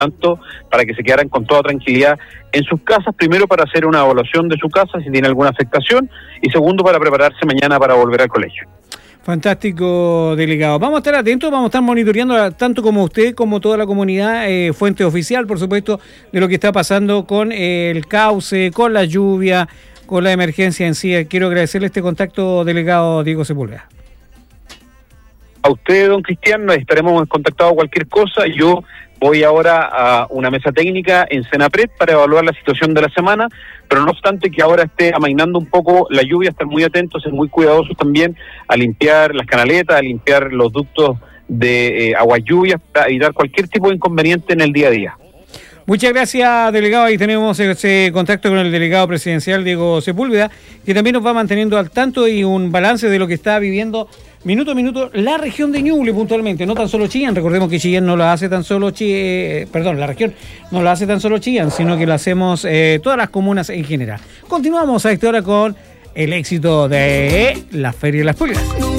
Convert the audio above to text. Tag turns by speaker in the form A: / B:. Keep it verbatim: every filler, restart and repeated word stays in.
A: tanto, para que se quedaran con toda tranquilidad en sus casas, primero para hacer una evaluación de su casa si tiene alguna afectación, y segundo para prepararse mañana para volver al colegio.
B: Fantástico, delegado. Vamos a estar atentos, vamos a estar monitoreando tanto como usted, como toda la comunidad, eh, fuente oficial, por supuesto, de lo que está pasando con eh, el cauce, con la lluvia, con la emergencia en sí. Quiero agradecerle este contacto, delegado Diego Sepúlveda.
A: A usted, don Cristian, nos estaremos contactados cualquier cosa. Yo voy ahora a una mesa técnica en Senapred para evaluar la situación de la semana, pero no obstante que ahora esté amainando un poco la lluvia, estar muy atentos, ser muy cuidadosos también a limpiar las canaletas, a limpiar los ductos de eh, aguas lluvias, para evitar cualquier tipo de inconveniente en el día a día.
B: Muchas gracias, delegado. Ahí tenemos ese contacto con el delegado presidencial Diego Sepúlveda, que también nos va manteniendo al tanto y un balance de lo que está viviendo minuto a minuto la región de Ñuble puntualmente, no tan solo Chillán. Recordemos que Chillán no lo hace tan solo Chillán, eh, perdón, la región no lo hace tan solo Chillán, sino que lo hacemos eh, todas las comunas en general. Continuamos a esta hora con el éxito de la Feria de las Pulgas.